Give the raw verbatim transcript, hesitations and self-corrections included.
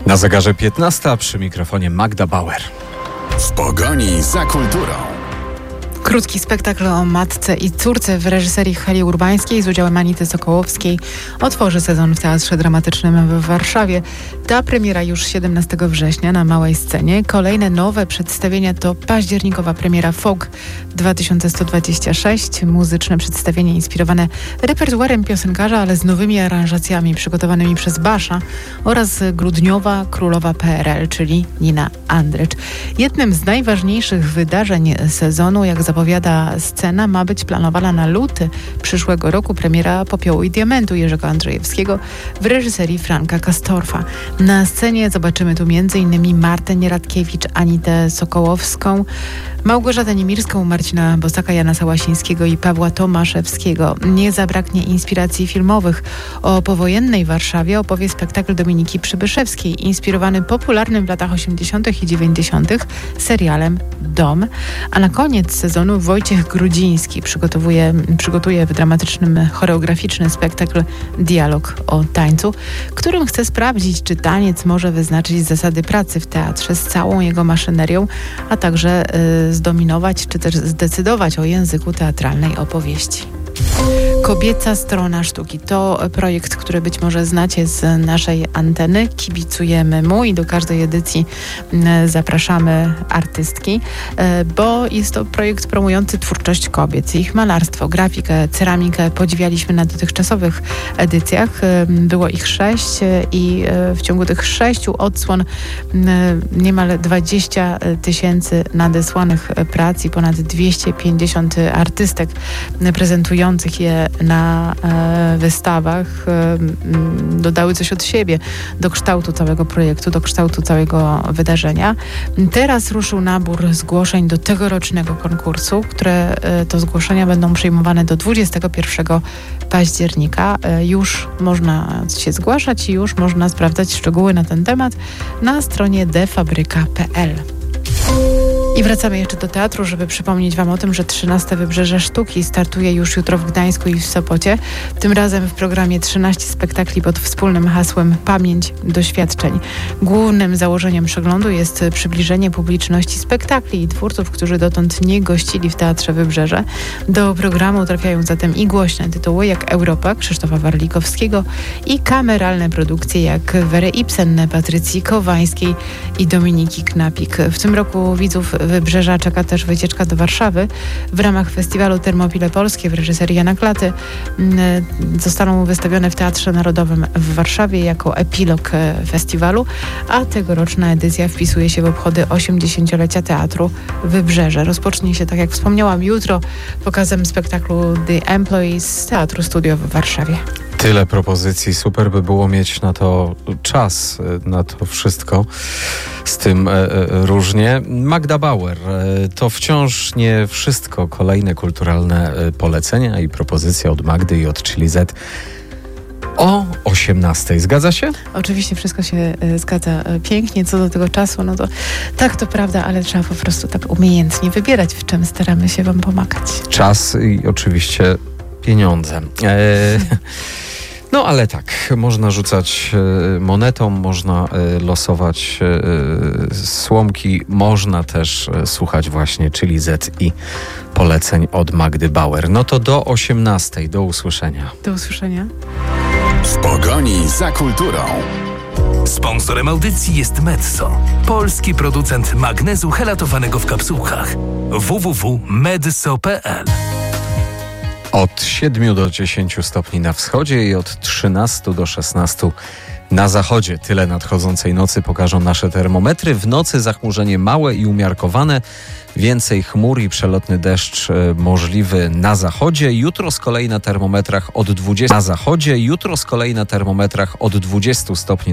Na zegarze piętnasta, przy mikrofonie Magda Bauer. W pogoni za kulturą. Krótki spektakl o matce i córce w reżyserii Heli Urbańskiej z udziałem Anity Sokołowskiej otworzy sezon w Teatrze Dramatycznym w Warszawie. Ta premiera już siedemnastego września na małej scenie. Kolejne nowe przedstawienia to październikowa premiera Folk dwa tysiące sto dwadzieścia sześć. Muzyczne przedstawienie inspirowane repertuarem piosenkarza, ale z nowymi aranżacjami przygotowanymi przez Basza, oraz grudniowa Królowa P R L, czyli Nina Andrycz. Jednym z najważniejszych wydarzeń sezonu, jak zapowiada scena, ma być planowana na luty przyszłego roku premiera Popiołu i Diamentu Jerzego Andrzejewskiego w reżyserii Franka Castorfa. Na scenie zobaczymy tu między innymi Martę Nieradkiewicz, Anitę Sokołowską, Małgorzatę Niemirską, Marcina Bosaka, Jana Sałasińskiego i Pawła Tomaszewskiego. Nie zabraknie inspiracji filmowych. O powojennej Warszawie opowie spektakl Dominiki Przybyszewskiej, inspirowany popularnym w latach osiemdziesiątych i dziewięćdziesiątych serialem Dom. A na koniec sezonu Wojciech Grudziński przygotowuje, przygotuje w dramatycznym, choreograficzny spektakl Dialog o tańcu, którym chce sprawdzić, czy taniec może wyznaczyć zasady pracy w teatrze z całą jego maszynerią, a także y, zdominować, czy też zdecydować o języku teatralnej opowieści. Kobieca strona sztuki to projekt, który być może znacie z naszej anteny. Kibicujemy mu i do każdej edycji zapraszamy artystki, bo jest to projekt promujący twórczość kobiet, ich malarstwo, grafikę, ceramikę. Podziwialiśmy na dotychczasowych edycjach. Było ich sześć i w ciągu tych sześciu odsłon niemal dwadzieścia tysięcy nadesłanych prac i ponad dwieście pięćdziesiąt artystek prezentujących je na e, wystawach e, dodały coś od siebie do kształtu całego projektu, do kształtu całego wydarzenia. Teraz ruszył nabór zgłoszeń do tegorocznego konkursu, które e, to zgłoszenia będą przyjmowane do dwudziestego pierwszego października. E, już można się zgłaszać i już można sprawdzać szczegóły na ten temat na stronie defabryka kropka p l. I wracamy jeszcze do teatru, żeby przypomnieć Wam o tym, że trzynaste Wybrzeże Sztuki startuje już jutro w Gdańsku i w Sopocie. Tym razem w programie trzynaście spektakli pod wspólnym hasłem Pamięć doświadczeń. Głównym założeniem przeglądu jest przybliżenie publiczności spektakli i twórców, którzy dotąd nie gościli w Teatrze Wybrzeże. Do programu trafiają zatem i głośne tytuły jak Europa Krzysztofa Warlikowskiego i kameralne produkcje jak Wery Ibsen, Patrycji Kowańskiej i Dominiki Knapik. W tym roku widzów Wybrzeża czeka też wycieczka do Warszawy. W ramach festiwalu Termopile Polskie w reżyserii Jana Klaty zostaną wystawione w Teatrze Narodowym w Warszawie jako epilog festiwalu, a tegoroczna edycja wpisuje się w obchody osiemdziesięciolecia Teatru Wybrzeże. Rozpocznie się, tak jak wspomniałam, jutro pokazem spektaklu The Employees z Teatru Studio w Warszawie. Tyle propozycji, super by było mieć na to czas, na to wszystko, z tym e, e, różnie. Magda Bauer, e, to wciąż nie wszystko, kolejne kulturalne e, polecenia i propozycje od Magdy i od Chili Z o osiemnastej. Zgadza się? Oczywiście wszystko się e, zgadza e, pięknie. Co do tego czasu, no to tak, to prawda, ale trzeba po prostu tak umiejętnie wybierać, w czym staramy się Wam pomagać. Czas i oczywiście pieniądze. E, No ale tak, można rzucać monetą, można losować słomki, można też słuchać właśnie Chili Z i poleceń od Magdy Bauer. No to do osiemnastej, do usłyszenia. Do usłyszenia. W pogoni za kulturą. Sponsorem audycji jest Metso, polski producent magnezu helatowanego w kapsułkach. w w w kropka medso kropka p l. Od siedmiu do dziesięciu stopni na wschodzie i od trzynastu do szesnastu na zachodzie. Tyle nadchodzącej nocy pokażą nasze termometry. W nocy zachmurzenie małe i umiarkowane. Więcej chmur i przelotny deszcz możliwy na zachodzie. Jutro z kolei na termometrach od dwudziestu na zachodzie. Jutro z kolei na termometrach od dwudziestu stopni